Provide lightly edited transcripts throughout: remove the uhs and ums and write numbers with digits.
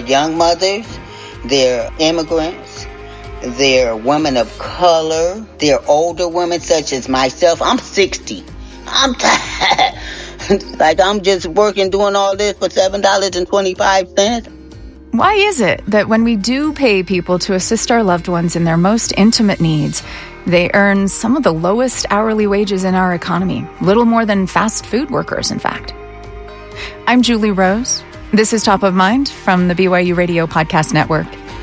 young mothers, they're immigrants, they're women of color, they're older women such as myself. I'm 60. I'm tired. Like, I'm just working, doing all this for $7.25. Why is it that when we do pay people to assist our loved ones in their most intimate needs, they earn some of the lowest hourly wages in our economy? Little more than fast food workers, in fact. I'm Julie Rose. This is Top of Mind from the BYU Radio Podcast Network.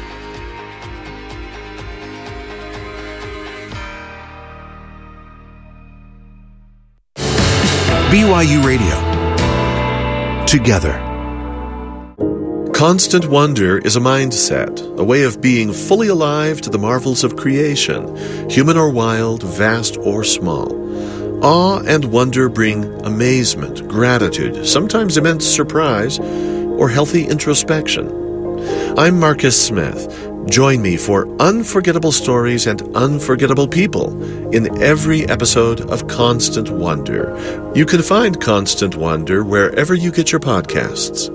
BYU Radio. Together. Constant wonder is a mindset, a way of being fully alive to the marvels of creation, human or wild, vast or small. Awe and wonder bring amazement, gratitude, sometimes immense surprise, or healthy introspection. I'm Marcus Smith. Join me for unforgettable stories and unforgettable people in every episode of Constant Wonder. You can find Constant Wonder wherever you get your podcasts.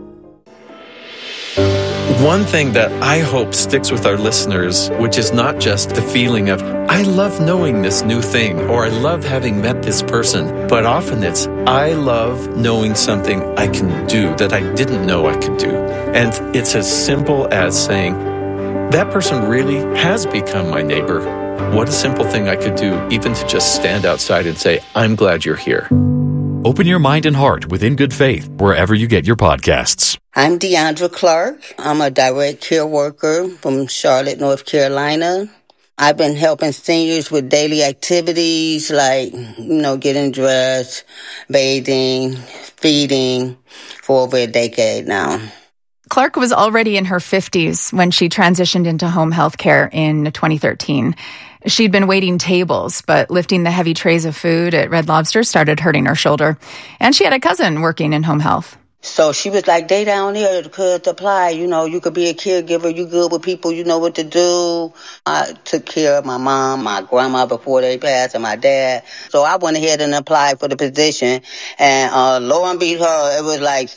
One thing that I hope sticks with our listeners, which is not just the feeling of, I love knowing this new thing, or I love having met this person, but often it's, I love knowing something I can do that I didn't know I could do. And it's as simple as saying, that person really has become my neighbor. What a simple thing I could do, even to just stand outside and say, I'm glad you're here. Open your mind and heart with In Good Faith, wherever you get your podcasts. I'm Deandra Clark. I'm a direct care worker from Charlotte, North Carolina. I've been helping seniors with daily activities like, getting dressed, bathing, feeding for over a decade now. Clark was already in her 50s when she transitioned into home health care in 2013. She'd been waiting tables, but lifting the heavy trays of food at Red Lobster started hurting her shoulder. And she had a cousin working in home health. So she was like, they down there could apply, you could be a caregiver, you good with people, you know what to do. I took care of my mom, my grandma before they passed, and my dad. So I went ahead and applied for the position, and lo and behold, it was like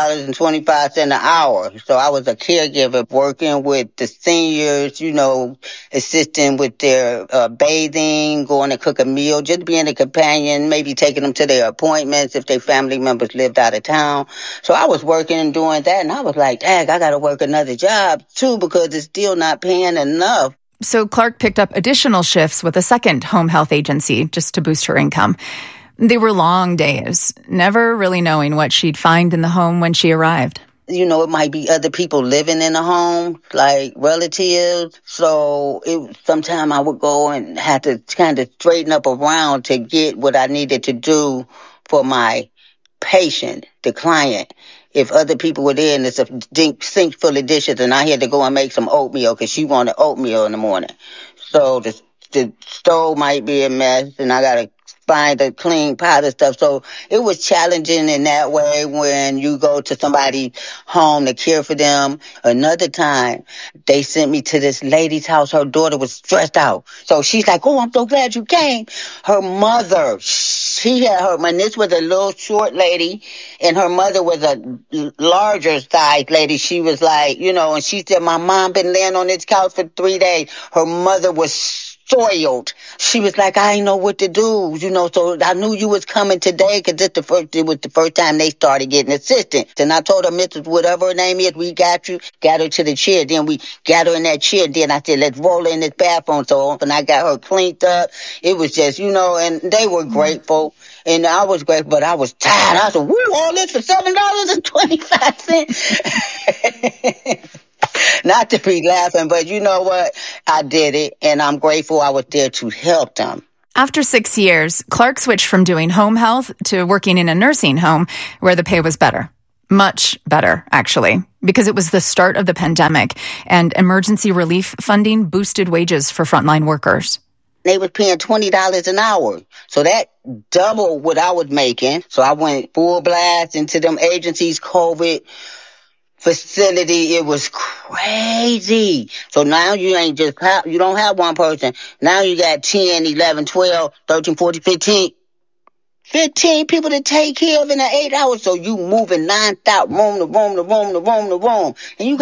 $7.25 an hour. So I was a caregiver working with the seniors, assisting with their bathing, going to cook a meal, just being a companion, maybe taking them to their appointments if their family members lived out of town. So I was working and doing that, and I was like, dang, I got to work another job, too, because it's still not paying enough. So Clark picked up additional shifts with a second home health agency just to boost her income. They were long days, never really knowing what she'd find in the home when she arrived. It might be other people living in the home, like relatives. So sometimes I would go and have to kind of straighten up around to get what I needed to do for my patient, the client. If other people were there and it's a sink full of dishes and I had to go and make some oatmeal because she wanted oatmeal in the morning. So the stove might be a mess and I got to find a clean pot of stuff. So it was challenging in that way when you go to somebody's home to care for them. Another time, they sent me to this lady's house. Her daughter was stressed out. So she's like, oh, I'm so glad you came. Her mother, and this was a little short lady, and her mother was a larger size lady. She was like, and she said, my mom been laying on this couch for 3 days. Her mother was soiled. She was like, I didn't know what to do, so I knew you was coming today because it was the first time they started getting assistance. And I told her, Mrs. whatever her name is, we got you, got her to the chair. Then we got her in that chair. Then I said, let's roll her in this bathroom. So when I got her cleaned up, it was just, and they were grateful. And I was grateful, but I was tired. I said, woo, all this for $7.25. Not to be laughing, but you know what? I did it, and I'm grateful I was there to help them. After 6 years, Clark switched from doing home health to working in a nursing home where the pay was better. Much better, actually, because it was the start of the pandemic, and emergency relief funding boosted wages for frontline workers. They was paying $20 an hour. So that doubled what I was making. So I went full blast into them agencies, COVID facility. It was crazy. So now you ain't just, you don't have one person. Now you got 10, 11, 12, 13, 14, 15 people to take care of in the 8 hours. So you moving nonstop, room to room to room to room to room. And you